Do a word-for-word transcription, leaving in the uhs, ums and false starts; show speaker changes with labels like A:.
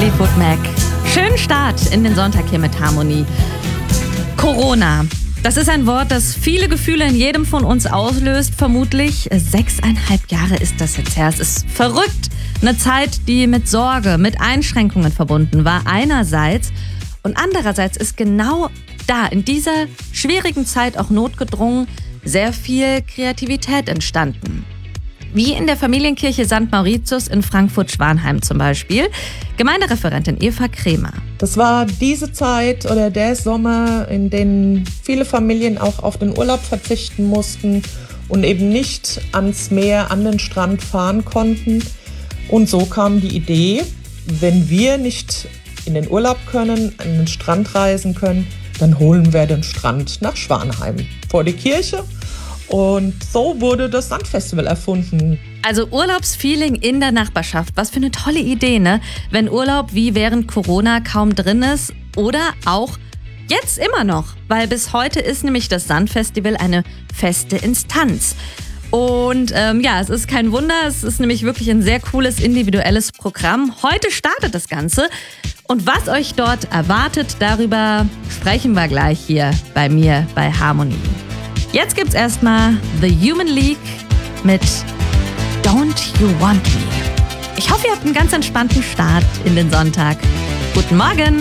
A: Fleetwood Mac. Schönen Start in den Sonntag hier mit Harmonie. Corona. Das ist ein Wort, das viele Gefühle in jedem von uns auslöst, vermutlich. Sechseinhalb Jahre ist das jetzt her. Es ist verrückt. Eine Zeit, die mit Sorge, mit Einschränkungen verbunden war einerseits. Und andererseits ist genau da, in dieser schwierigen Zeit auch notgedrungen, sehr viel Kreativität entstanden. Wie in der Familienkirche Sankt Mauritius in Frankfurt-Schwanheim zum Beispiel. Gemeindereferentin Eva Kremer.
B: Das war diese Zeit oder der Sommer, in dem viele Familien auch auf den Urlaub verzichten mussten und eben nicht ans Meer, an den Strand fahren konnten. Und so kam die Idee, wenn wir nicht in den Urlaub können, an den Strand reisen können, dann holen wir den Strand nach Schwanheim vor die Kirche. Und so wurde das Sandfestival erfunden.
A: Also Urlaubsfeeling in der Nachbarschaft. Was für eine tolle Idee, ne? Wenn Urlaub wie während Corona kaum drin ist oder auch jetzt immer noch. Weil bis heute ist nämlich das Sandfestival eine feste Instanz. Und ähm, ja, es ist kein Wunder, es ist nämlich wirklich ein sehr cooles individuelles Programm. Heute startet das Ganze. Und was euch dort erwartet, darüber sprechen wir gleich hier bei mir bei Harmonie. Jetzt gibt's erstmal The Human League mit Don't You Want Me. Ich hoffe, ihr habt einen ganz entspannten Start in den Sonntag. Guten Morgen!